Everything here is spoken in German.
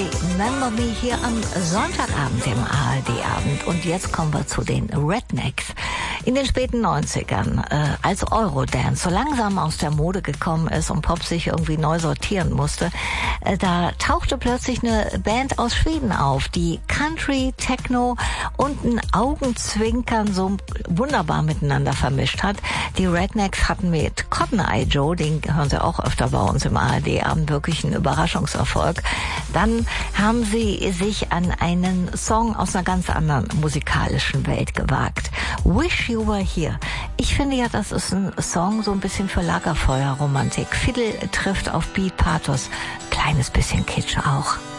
Remember Me hier am Sonntagabend, dem ARD-Abend. Und jetzt kommen wir zu den Rednecks. In den späten 90ern, als Eurodance so langsam aus der Mode gekommen ist und Pop sich irgendwie neu sortieren musste, da tauchte plötzlich eine Band aus Schweden auf, die Country, Techno und ein Augenzwinkern so wunderbar miteinander vermischt hat. Die Rednecks hatten mit Cotton Eye Joe, den hören Sie auch öfter bei uns im ARD-Abend, wirklich einen Überraschungserfolg. Dann haben sie sich an einen Song aus einer ganz anderen musikalischen Welt gewagt. Wish You Were Here. Ich finde ja, das ist ein Song so ein bisschen für Lagerfeuerromantik. Fiddle trifft auf Beat, Pathos, kleines bisschen Kitsch auch.